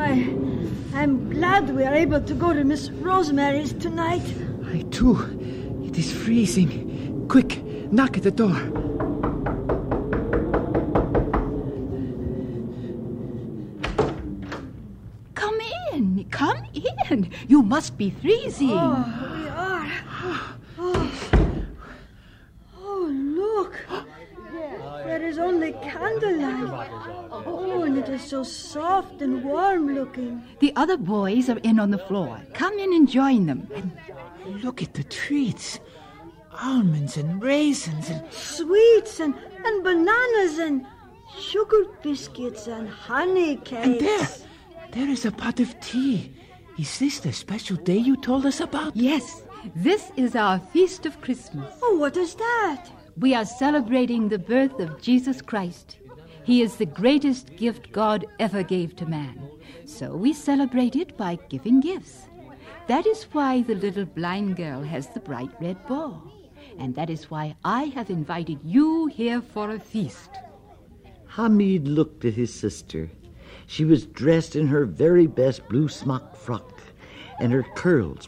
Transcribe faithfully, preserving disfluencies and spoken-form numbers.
I, I'm glad we are able to go to Miss Rosemary's tonight. I too. It is freezing. Quick, knock at the door. Come in, come in. You must be freezing. Oh, we are. Oh, oh look. There is only candlelight. Oh, and it is so soft and warm looking. The other boys are in on the floor. Come in and join them. And look at the treats. Almonds and raisins and... Sweets and, and bananas and sugar biscuits and honey cakes. And there, there is a pot of tea. Is this the special day you told us about? Yes, this is our feast of Christmas. Oh, what is that? We are celebrating the birth of Jesus Christ. He is the greatest gift God ever gave to man. So we celebrate it by giving gifts. That is why the little blind girl has the bright red bow. And that is why I have invited you here for a feast. Hamid looked at his sister. She was dressed in her very best blue smock frock, and her curls